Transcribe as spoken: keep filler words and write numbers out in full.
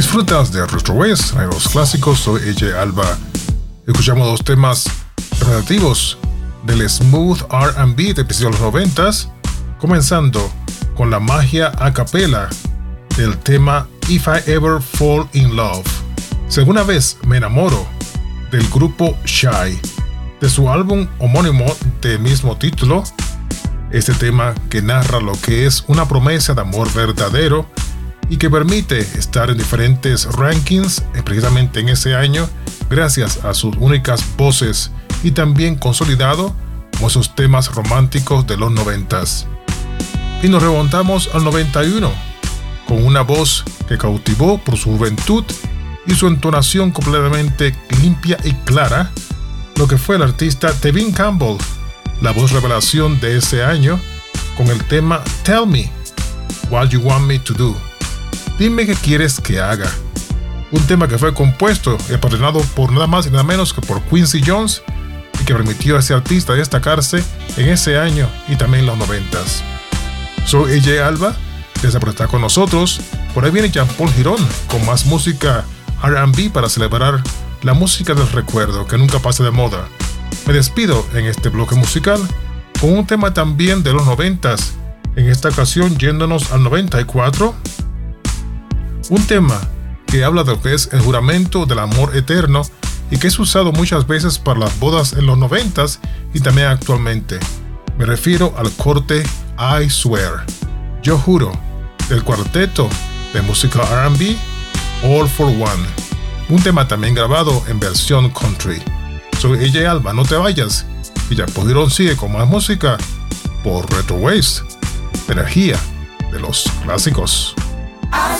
Disfrutas de Retro Waves, a los clásicos. Soy A J Alba. Escuchamos dos temas relativos del smooth R and B de principios de los noventas, comenzando con la magia a capela del tema If I Ever Fall in Love. Si alguna vez me enamoro, del grupo Shy, de su álbum homónimo de mismo título. Este tema que narra lo que es una promesa de amor verdadero y que permite estar en diferentes rankings precisamente en ese año gracias a sus únicas voces, y también consolidado como esos temas románticos de los noventas. Y nos remontamos al noventa y uno con una voz que cautivó por su juventud y su entonación completamente limpia y clara, lo que fue el artista Tevin Campbell, la voz revelación de ese año, con el tema Tell Me What You Want Me to Do. Dime qué quieres que haga. Un tema que fue compuesto y apadrinado por nada más y nada menos que por Quincy Jones, y que permitió a ese artista destacarse en ese año y también en los noventas. Soy A J Alba, gracias por estar con nosotros. Por ahí viene Jean-Paul Girón con más música R and B para celebrar la música del recuerdo que nunca pasa de moda. Me despido en este bloque musical con un tema también de los noventas, en esta ocasión yéndonos al noventa y cuatro. Un tema que habla de lo que es el juramento del amor eterno y que es usado muchas veces para las bodas en los noventas y también actualmente. Me refiero al corte I Swear, Yo Juro, del cuarteto de música R and B All for One. Un tema también grabado en versión country. Soy A J Alba, no te vayas. Y Jean-Paul Girón sigue con más música por Retro Waves, energía de los clásicos.